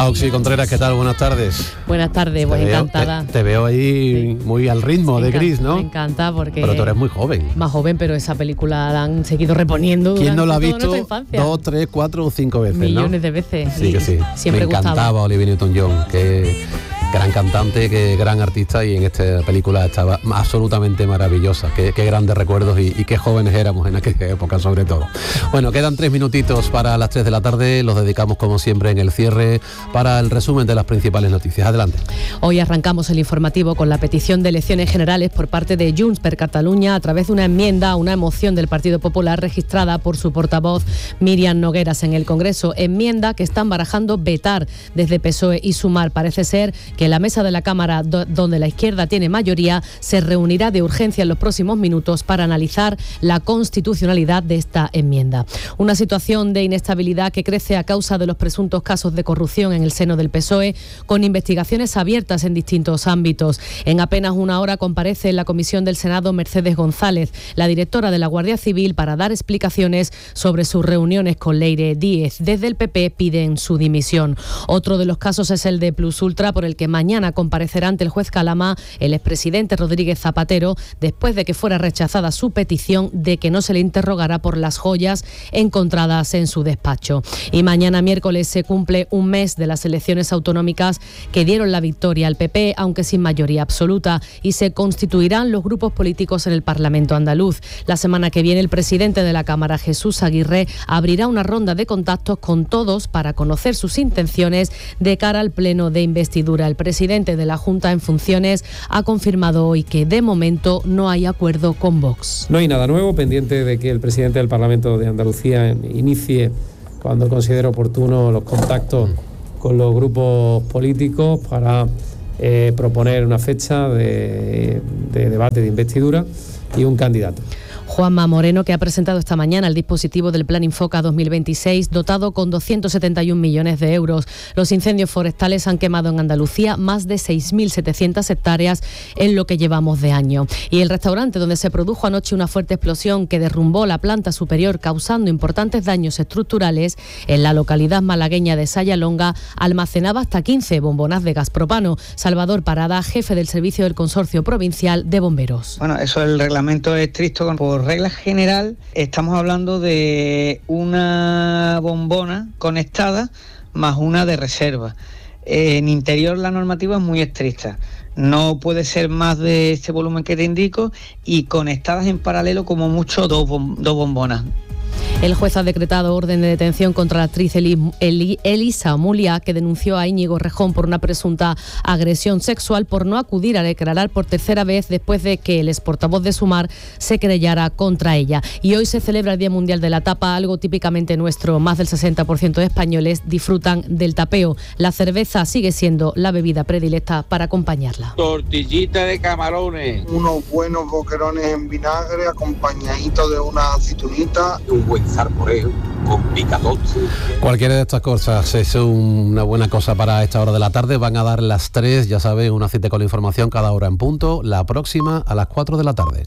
Auxi Contreras, ¿qué tal? Buenas tardes. Buenas tardes, pues encantada. Te veo ahí muy al ritmo de Gris, ¿no? Me encanta porque... Pero tú eres muy joven. Más joven, pero esa película la han seguido reponiendo. ¿Quién no la ha visto? 2, 3, 4 o 5 veces, millones de veces. Sí, que sí. Siempre me encantaba Olivia Newton-John, que gran cantante, que gran artista, y en esta película estaba absolutamente maravillosa. Qué grandes recuerdos y qué jóvenes éramos en aquella época, sobre todo. Bueno, quedan 3 minutitos para las 3 de la tarde. Los dedicamos, como siempre, en el cierre para el resumen de las principales noticias. Adelante. Hoy arrancamos el informativo con la petición de elecciones generales por parte de Junts per Catalunya a través de una enmienda a una moción del Partido Popular registrada por su portavoz Míriam Nogueras en el Congreso. Enmienda que están barajando vetar desde PSOE y Sumar. Parece ser que la mesa de la Cámara, donde la izquierda tiene mayoría, se reunirá de urgencia en los próximos minutos para analizar la constitucionalidad de esta enmienda. Una situación de inestabilidad que crece a causa de los presuntos casos de corrupción en el seno del PSOE, con investigaciones abiertas en distintos ámbitos. En apenas una hora comparece en la comisión del Senado Mercedes González, la directora de la Guardia Civil, para dar explicaciones sobre sus reuniones con Leire Díez. Desde el PP piden su dimisión. Otro de los casos es el de Plus Ultra, por el que mañana comparecerá ante el juez Calama el expresidente Rodríguez Zapatero, después de que fuera rechazada su petición de que no se le interrogara por las joyas encontradas en su despacho. Y mañana miércoles se cumple un mes de las elecciones autonómicas que dieron la victoria al PP, aunque sin mayoría absoluta, y se constituirán los grupos políticos en el Parlamento andaluz. La semana que viene el presidente de la Cámara, Jesús Aguirre, abrirá una ronda de contactos con todos para conocer sus intenciones de cara al pleno de investidura. El presidente de la Junta en funciones ha confirmado hoy que de momento no hay acuerdo con Vox. No hay nada nuevo, pendiente de que el presidente del Parlamento de Andalucía inicie, cuando considere oportuno, los contactos con los grupos políticos para proponer una fecha de debate de investidura y un candidato. Juanma Moreno, que ha presentado esta mañana el dispositivo del Plan Infoca 2026, dotado con 271 millones de euros. Los incendios forestales han quemado en Andalucía más de 6.700 hectáreas en lo que llevamos de año. Y el restaurante donde se produjo anoche una fuerte explosión que derrumbó la planta superior, causando importantes daños estructurales en la localidad malagueña de Sayalonga, almacenaba hasta 15 bombonas de gas propano. Salvador Parada, jefe del servicio del Consorcio Provincial de Bomberos. Bueno, eso el reglamento es estricto. Por regla general, estamos hablando de una bombona conectada más una de reserva. En interior la normativa es muy estricta. No puede ser más de este volumen que te indico y conectadas en paralelo como mucho dos bombonas. El juez ha decretado orden de detención contra la actriz Elisa Mulia, que denunció a Íñigo Rejón por una presunta agresión sexual por no acudir a declarar por tercera vez después de que el exportavoz de Sumar se querellara contra ella. Y hoy se celebra el Día Mundial de la Tapa, algo típicamente nuestro. Más del 60% de españoles disfrutan del tapeo. La cerveza sigue siendo la bebida predilecta para acompañarla. Tortillita de camarones. Unos buenos boquerones en vinagre acompañaditos de una aceitunita. Un buen zarporeo con picador. Cualquiera de estas cosas es una buena cosa para esta hora de la tarde. Van a dar las 3, ya saben, una cita con la información cada hora en punto. La próxima a las 4 de la tarde.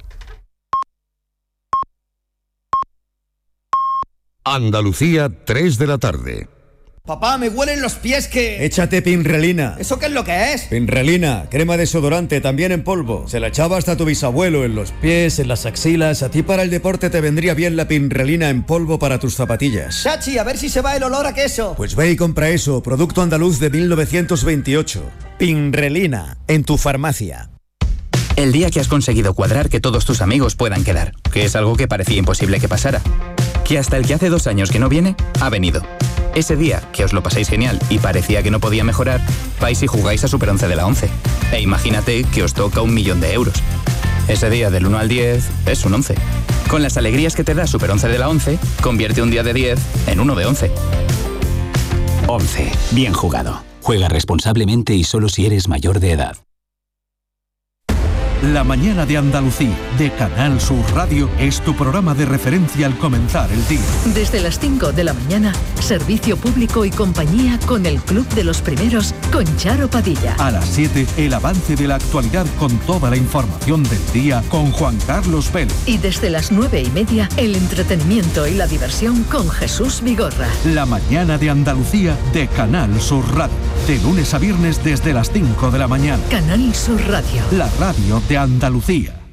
Andalucía, 3 de la tarde. Papá, me huelen los pies que... Échate Pinrelina. ¿Eso qué es lo que es? Pinrelina, crema desodorante, también en polvo. Se la echaba hasta tu bisabuelo en los pies, en las axilas. A ti para el deporte te vendría bien la Pinrelina en polvo para tus zapatillas. Chachi, a ver si se va el olor a queso. Pues ve y compra eso, producto andaluz de 1928. Pinrelina, en tu farmacia. El día que has conseguido cuadrar que todos tus amigos puedan quedar, que es algo que parecía imposible que pasara. Que hasta el que hace 2 años que no viene, ha venido. Ese día, que os lo pasáis genial y parecía que no podía mejorar, vais y jugáis a Super 11 de la 11. E imagínate que os toca 1 millón de euros. Ese día del 1 al 10 es un 11. Con las alegrías que te da Super 11 de la 11, convierte un día de 10 en uno de 11. 11. Bien jugado. Juega responsablemente y solo si eres mayor de edad. La mañana de Andalucía, de Canal Sur Radio, es tu programa de referencia al comenzar el día. Desde las 5 de la mañana, servicio público y compañía con el Club de los Primeros, con Charo Padilla. A las 7, el avance de la actualidad con toda la información del día con Juan Carlos Vélez. Y desde las 9:30, el entretenimiento y la diversión con Jesús Vigorra. La mañana de Andalucía, de Canal Sur Radio. De lunes a viernes desde las 5 de la mañana. Canal Sur Radio. La radio de Andalucía.